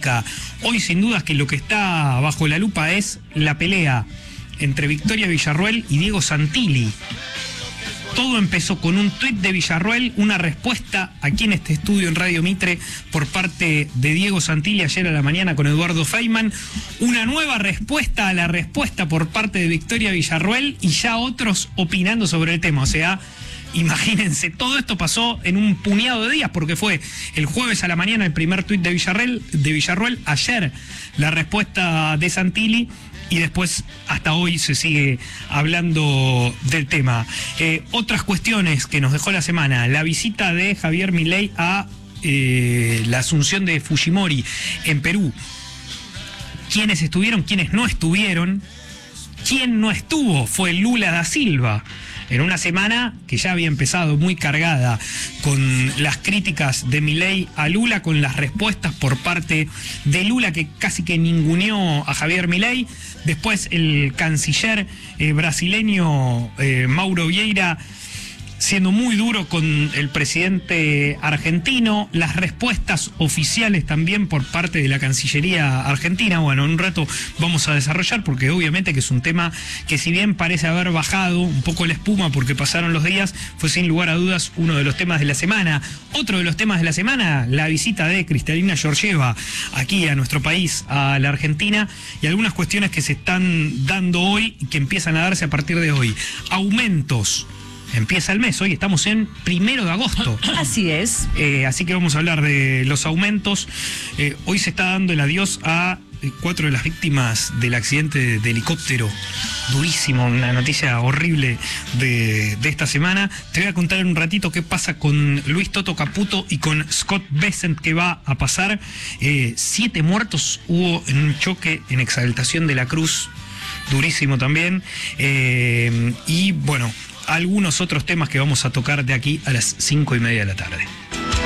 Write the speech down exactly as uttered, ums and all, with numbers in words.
política. Hoy sin dudas que lo que está bajo la lupa es la pelea entre Victoria Villarruel y Diego Santilli. Todo empezó con un tuit de Villarruel, una respuesta aquí en este estudio en Radio Mitre por parte de Diego Santilli ayer a la mañana con Eduardo Feynman, una nueva respuesta a la respuesta por parte de Victoria Villarruel y ya otros opinando sobre el tema. O sea, imagínense, todo esto pasó en un puñado de días porque fue el jueves a la mañana el primer tuit de Villarruel, de Villarruel, ayer la respuesta de Santilli. Y después, hasta hoy, se sigue hablando del tema. Eh, otras cuestiones que nos dejó la semana. La visita de Javier Milei a eh, la asunción de Fujimori en Perú. ¿Quiénes estuvieron? ¿Quiénes no estuvieron? ¿Quién no estuvo? Fue Lula da Silva. En una semana que ya había empezado muy cargada con las críticas de Milei a Lula, con las respuestas por parte de Lula que casi que ninguneó a Javier Milei. Después el canciller eh, brasileño eh, Mauro Vieira siendo muy duro con el presidente argentino, las respuestas oficiales también por parte de la Cancillería argentina. Bueno, en un rato vamos a desarrollar porque obviamente que es un tema que si bien parece haber bajado un poco la espuma porque pasaron los días, fue sin lugar a dudas uno de los temas de la semana. Otro de los temas de la semana, la visita de Cristalina Georgieva aquí a nuestro país, a la Argentina, y algunas cuestiones que se están dando hoy y que empiezan a darse a partir de hoy. Aumentos. Empieza el mes, hoy estamos en primero de agosto. Así es. Eh, así que vamos a hablar de los aumentos. Eh, hoy se está dando el adiós a eh, cuatro de las víctimas del accidente de, de helicóptero. Durísimo, una noticia horrible de, de esta semana. Te voy a contar en un ratito qué pasa con Luis Toto Caputo y con Scott Bessent, qué va a pasar. Eh, siete muertos hubo en un choque en Exaltación de la Cruz. Durísimo también. Eh, y bueno, algunos otros temas que vamos a tocar de aquí a las cinco y media de la tarde.